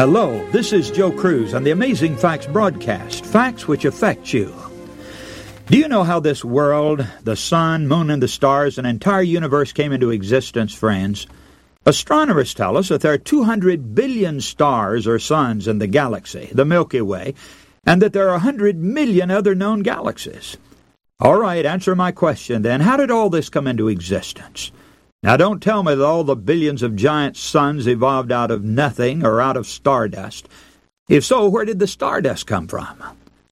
Hello, this is Joe Cruz on the Amazing Facts broadcast, facts which affect you. Do you know how this world, the sun, moon, and the stars, an entire universe came into existence, friends? Astronomers tell us that there are 200 billion stars or suns in the galaxy, the Milky Way, and that there are 100 million other known galaxies. All right, answer my question then. How did all this come into existence? Now, don't tell me that all the billions of giant suns evolved out of nothing or out of stardust. If so, where did the stardust come from?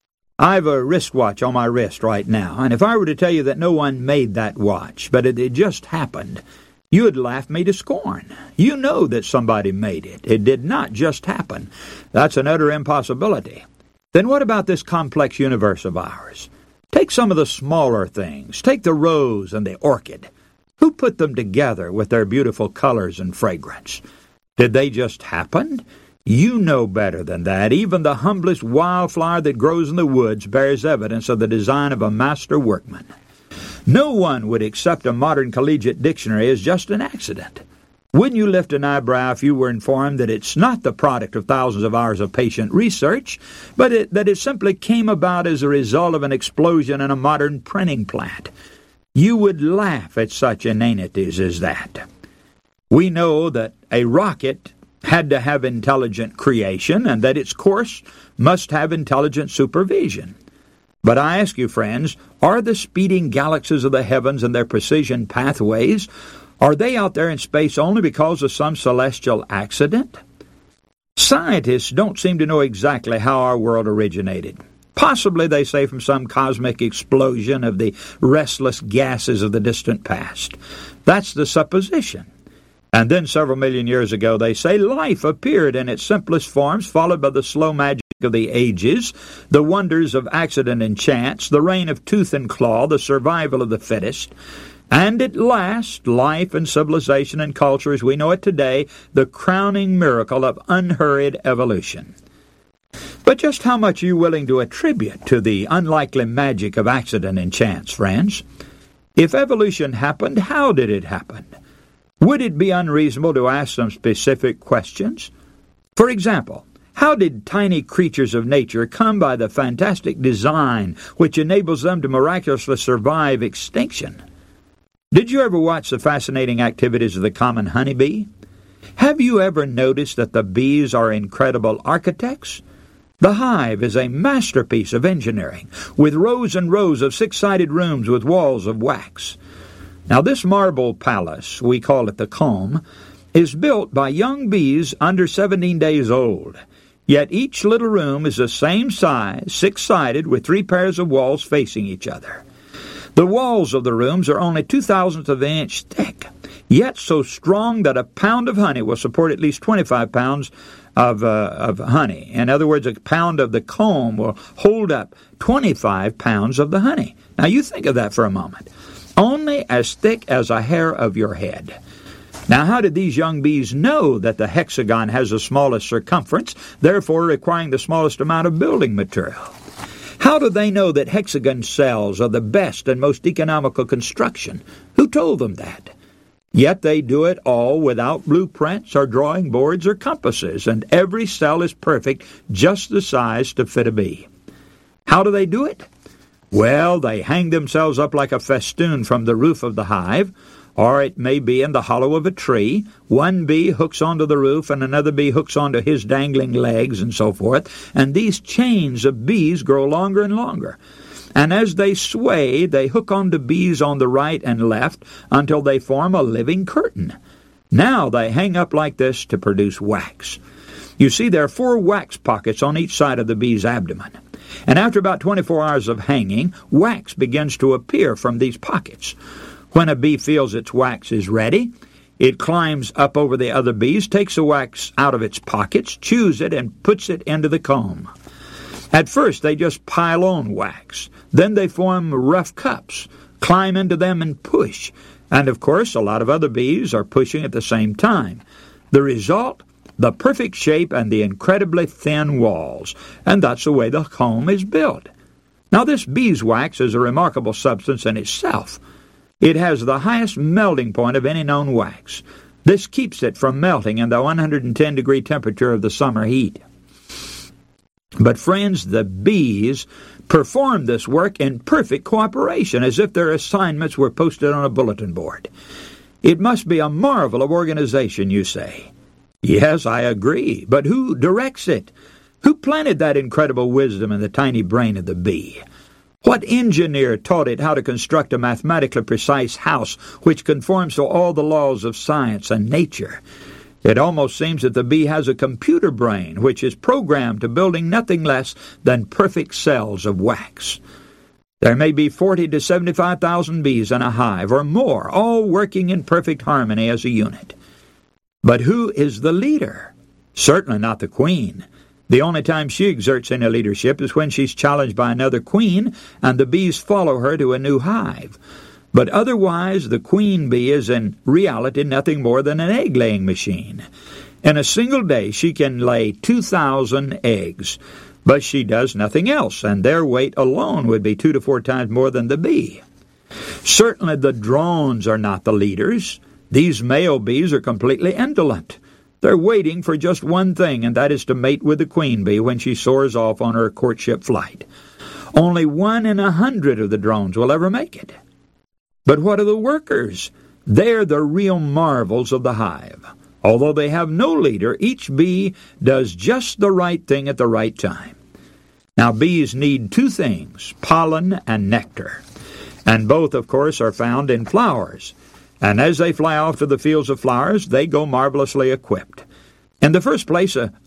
I have a wristwatch on my wrist right now, and if I were to tell you that no one made that watch, but it just happened, you would laugh me to scorn. You know that somebody made it. It did not just happen. That's an utter impossibility. Then what about this complex universe of ours? Take some of the smaller things. Take the rose and the orchid. Who put them together with their beautiful colors and fragrance? Did they just happen? You know better than that. Even the humblest wildflower that grows in the woods bears evidence of the design of a master workman. No one would accept a modern collegiate dictionary as just an accident. Wouldn't you lift an eyebrow if you were informed that it's not the product of thousands of hours of patient research, but that it simply came about as a result of an explosion in a modern printing plant? You would laugh at such inanities as that. We know that a rocket had to have intelligent creation and that its course must have intelligent supervision. But I ask you, friends, are the speeding galaxies of the heavens and their precision pathways, are they out there in space only because of some celestial accident? Scientists don't seem to know exactly how our world originated. Possibly, they say, from some cosmic explosion of the restless gases of the distant past. That's the supposition. And then several million years ago, they say, life appeared in its simplest forms, followed by the slow magic of the ages, the wonders of accident and chance, the reign of tooth and claw, the survival of the fittest, and at last, life and civilization and culture as we know it today, the crowning miracle of unhurried evolution. But just how much are you willing to attribute to the unlikely magic of accident and chance, friends? If evolution happened, how did it happen? Would it be unreasonable to ask some specific questions? For example, how did tiny creatures of nature come by the fantastic design which enables them to miraculously survive extinction? Did you ever watch the fascinating activities of the common honeybee? Have you ever noticed that the bees are incredible architects? The hive is a masterpiece of engineering, with rows and rows of six-sided rooms with walls of wax. Now, this marble palace, we call it the comb, is built by young bees under 17 days old. Yet each little room is the same size, six-sided, with 3 pairs of walls facing each other. The walls of the rooms are only 2/1000 of an inch thick, yet so strong that a pound of honey will support at least 25 pounds of honey. In other words, a pound of the comb will hold up 25 pounds of the honey. Now, you think of that for a moment. Only as thick as a hair of your head. Now, how did these young bees know that the hexagon has the smallest circumference, therefore requiring the smallest amount of building material? How do they know that hexagon cells are the best and most economical construction? Who told them that? Yet they do it all without blueprints or drawing boards or compasses, and every cell is perfect, just the size to fit a bee. How do they do it? Well, they hang themselves up like a festoon from the roof of the hive, or it may be in the hollow of a tree. One bee hooks onto the roof, and another bee hooks onto his dangling legs, and so forth, and these chains of bees grow longer and longer. And as they sway, they hook onto bees on the right and left until they form a living curtain. Now they hang up like this to produce wax. You see, there are 4 wax pockets on each side of the bee's abdomen. And after about 24 hours of hanging, wax begins to appear from these pockets. When a bee feels its wax is ready, it climbs up over the other bees, takes the wax out of its pockets, chews it, and puts it into the comb. At first, they just pile on wax. Then they form rough cups, climb into them, and push. And, of course, a lot of other bees are pushing at the same time. The result? The perfect shape and the incredibly thin walls. And that's the way the comb is built. Now, this beeswax is a remarkable substance in itself. It has the highest melting point of any known wax. This keeps it from melting in the 110-degree temperature of the summer heat. But friends, the bees perform this work in perfect cooperation, as if their assignments were posted on a bulletin board. It must be a marvel of organization, you say. Yes, I agree, but who directs it? Who planted that incredible wisdom in the tiny brain of the bee? What engineer taught it how to construct a mathematically precise house which conforms to all the laws of science and nature? It almost seems that the bee has a computer brain which is programmed to building nothing less than perfect cells of wax. There may be 40 to 75,000 bees in a hive or more, all working in perfect harmony as a unit. But who is the leader? Certainly not the queen. The only time she exerts any leadership is when she's challenged by another queen and the bees follow her to a new hive. But otherwise, the queen bee is in reality nothing more than an egg-laying machine. In a single day, she can lay 2,000 eggs, but she does nothing else, and their weight alone would be 2 to 4 times more than the bee. Certainly the drones are not the leaders. These male bees are completely indolent. They're waiting for just one thing, and that is to mate with the queen bee when she soars off on her courtship flight. Only 1 in 100 of the drones will ever make it. But what of the workers? They're the real marvels of the hive. Although they have no leader, each bee does just the right thing at the right time. Now, bees need 2 things, pollen and nectar. And both, of course, are found in flowers. And as they fly off to the fields of flowers, they go marvelously equipped. In the first place, a